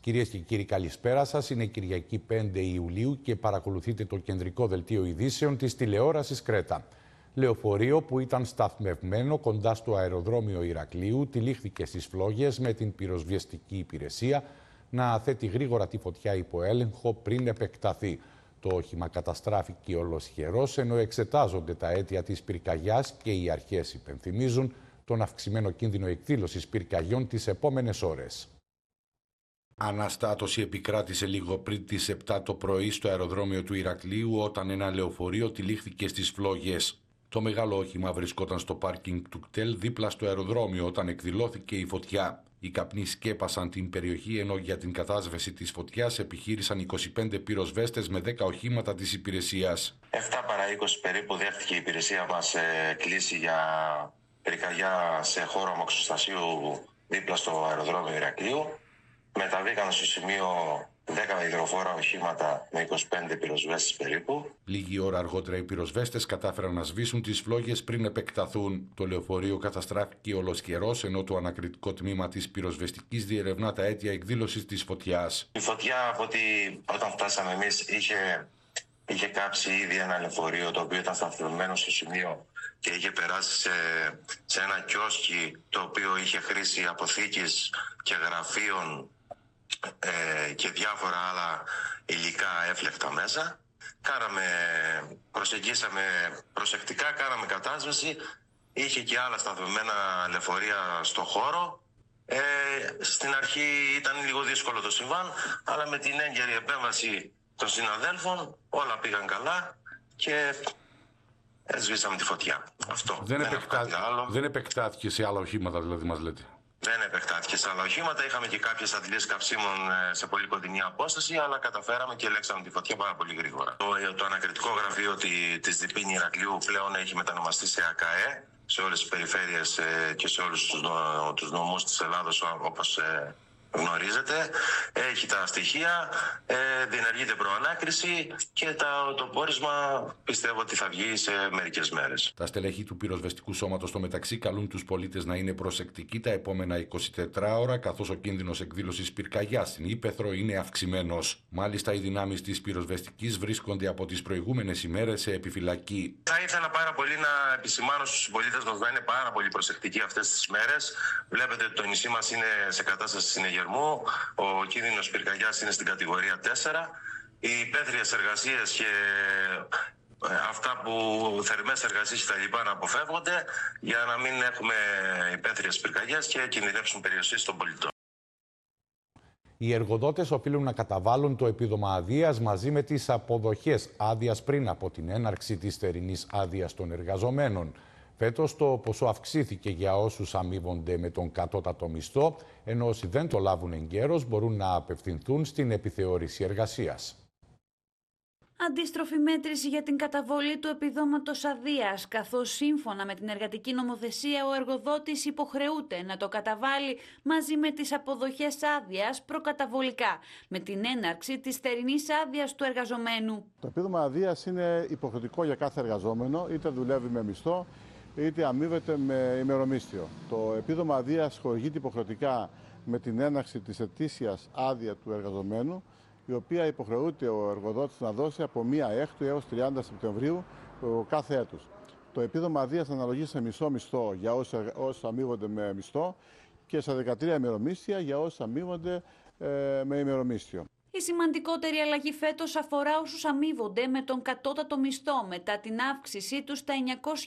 Κυρίες και κύριοι, καλησπέρα σας. Είναι Κυριακή 5 Ιουλίου και παρακολουθείτε το κεντρικό δελτίο ειδήσεων της τηλεόρασης Κρέτα. Λεωφορείο που ήταν σταθμευμένο κοντά στο αεροδρόμιο Ηρακλείου τυλίχθηκε στις φλόγες με την πυροσβεστική υπηρεσία να θέτει γρήγορα τη φωτιά υπό έλεγχο πριν επεκταθεί. Το όχημα καταστράφηκε ολοσχερός, ενώ εξετάζονται τα αίτια της πυρκαγιάς και οι αρχές υπενθυμίζουν τον αυξημένο κίνδυνο εκδήλωσης πυρκαγιών τις επόμενες ώρες. Αναστάτωση επικράτησε λίγο πριν τις 7 το πρωί στο αεροδρόμιο του Ηρακλείου όταν ένα λεωφορείο τυλίχθηκε στις φλόγες. Το μεγάλο όχημα βρισκόταν στο πάρκινγκ του κτέλ δίπλα στο αεροδρόμιο όταν εκδηλώθηκε η φωτιά. Οι καπνοί σκέπασαν την περιοχή, ενώ για την κατάσβεση της φωτιάς επιχείρησαν 25 πυροσβέστες με 10 οχήματα της υπηρεσίας. 7 παρά 20 περίπου δέχτηκε η υπηρεσία μας κλήση για πυρκαγιά σε χώρο αμαξοστασίου δίπλα στο αεροδρόμιο Ηρακλείου. Μεταβήκαν στο σημείο 10 υδροφόρα οχήματα με 25 πυροσβέστες περίπου. Λίγη ώρα αργότερα οι πυροσβέστες κατάφεραν να σβήσουν τις φλόγες πριν επεκταθούν. Το λεωφορείο καταστράφηκε ολοσχερός, ενώ το ανακριτικό τμήμα της πυροσβεστικής διερευνά τα αίτια εκδήλωσης της φωτιάς. Η φωτιά, από ότι όταν φτάσαμε εμείς, είχε κάψει ήδη ένα λεωφορείο το οποίο ήταν σταθμευμένο στο σημείο και είχε περάσει σε ένα κιόσκι το οποίο είχε χρήση αποθήκης και γραφείων και διάφορα άλλα υλικά έφλεκτα μέσα. Προσεγγίσαμε προσεκτικά, κάναμε κατάσβεση. Είχε και άλλα σταθμευμένα λεωφορεία στο χώρο. Στην αρχή ήταν λίγο δύσκολο το συμβάν, αλλά με την έγκαιρη επέμβαση των συναδέλφων όλα πήγαν καλά και σβήσαμε τη φωτιά. Αυτό. Δεν επεκτάθηκε σε άλλα οχήματα, δηλαδή, μας λέτε? Δεν επεκτάθηκε σε άλλα οχήματα. Είχαμε και κάποιες αντλήσεις καυσίμων σε πολύ κοντινή απόσταση, αλλά καταφέραμε και ελέγξαμε τη φωτιά πάρα πολύ γρήγορα. Το ανακριτικό γραφείο της ΔΠ Ηρακλείου πλέον έχει μετανομαστεί σε ΑΚΑΕ, σε όλες τις περιφέρειες και σε όλους τους νομούς της Ελλάδος, όπως γνωρίζετε. Έχει τα στοιχεία, διενεργείται προανάκριση και το πόρισμα πιστεύω ότι θα βγει σε μερικές μέρες. Τα στελέχη του πυροσβεστικού σώματος στο μεταξύ καλούν τους πολίτες να είναι προσεκτικοί τα επόμενα 24 ώρα, καθώς ο κίνδυνος εκδήλωσης πυρκαγιάς στην Ύπαιθρο είναι αυξημένος. Μάλιστα, οι δυνάμεις της πυροσβεστικής βρίσκονται από τις προηγούμενες ημέρες σε επιφυλακή. Θα ήθελα πάρα πολύ να επισημάνω στους συμπολίτες μας να είναι πάρα πολύ προσεκτικοί αυτές τις μέρες. Βλέπετε ότι το νησί μας είναι σε κατάσταση συνεγερμού. Ο κίνδυνος πυρκαγιάς είναι στην κατηγορία 4. Οι υπαίθριες εργασίες και αυτά που θερμές εργασίες και τα λοιπά να αποφεύγονται για να μην έχουμε υπαίθριες πυρκαγιές και κινδυνεύσουν περιοχές των πολιτών. Οι εργοδότες οφείλουν να καταβάλουν το επίδομα αδείας μαζί με τις αποδοχές άδειας πριν από την έναρξη της θερινής άδειας των εργαζομένων. Φέτος το ποσό αυξήθηκε για όσους αμείβονται με τον κατώτατο μισθό, ενώ όσοι δεν το λάβουν εγκαίρως μπορούν να απευθυνθούν στην επιθεώρηση εργασίας. Αντίστροφη μέτρηση για την καταβολή του επιδόματος αδείας, καθώς σύμφωνα με την εργατική νομοθεσία ο εργοδότης υποχρεούται να το καταβάλει μαζί με τις αποδοχές άδειας προκαταβολικά, με την έναρξη της θερινής άδειας του εργαζομένου. Το επίδομα αδείας είναι υποχρεωτικό για κάθε εργαζόμενο, είτε δουλεύει με μισθό, είτε αμείβεται με ημερομίσθιο. Το επίδομα αδείας χορηγείται υποχρεωτικά με την έναρξη της ετήσιας άδεια του εργαζομένου, η οποία υποχρεούται ο εργοδότης να δώσει από 1 Έκτου έως 30 Σεπτεμβρίου κάθε έτος. Το επίδομα αδείας αναλογεί σε μισό μισθό για όσους αμείβονται με μισθό και σε 13 ημερομίσθια για όσους αμείβονται με ημερομίσθιο. Η σημαντικότερη αλλαγή φέτος αφορά όσους αμείβονται με τον κατώτατο μισθό μετά την αύξησή του στα